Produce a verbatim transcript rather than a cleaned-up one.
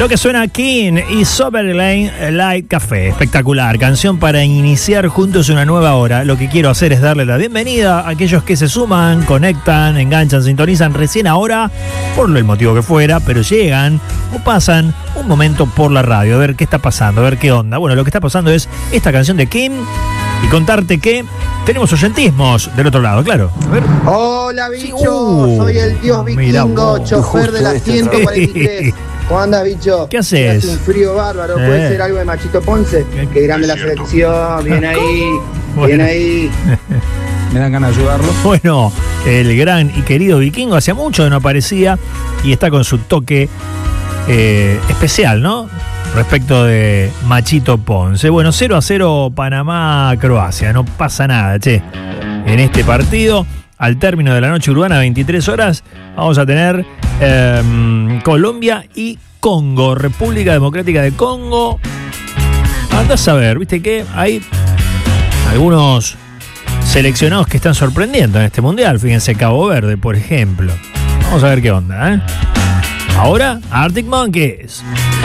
Lo que suena King y Sober Lane Light Café. Espectacular, canción para iniciar juntos una nueva hora. Lo que quiero hacer es darle la bienvenida a aquellos que se suman, conectan, enganchan, sintonizan recién ahora, por el motivo que fuera, pero llegan o pasan un momento por la radio, a ver qué está pasando, a ver qué onda. Bueno, lo que está pasando es esta canción de King y contarte que tenemos oyentismos del otro lado, claro. A ver. Hola, bicho. Sí, uh, soy el dios vikingo, chofer de la ciento cuarenta y tres. ¿Cómo andas, bicho? ¿Qué haces? Hace un frío bárbaro. Eh. ¿Puede ser algo de Machito Ponce? Qué grande la selección. Bien ahí. Bueno. Bien ahí. Me dan ganas de ayudarlo. Bueno, el gran y querido vikingo hacía mucho que no aparecía y está con su toque eh, especial, ¿no? Respecto de Machito Ponce. Bueno, cero a cero Panamá-Croacia. No pasa nada, che. En este partido, al término de la noche urbana, veintitrés horas, vamos a tener eh, Colombia y Congo, República Democrática de Congo. Andás a ver, viste que hay algunos seleccionados que están sorprendiendo en este mundial. Fíjense, Cabo Verde, por ejemplo. Vamos a ver qué onda, ¿eh? Ahora, Arctic Monkeys.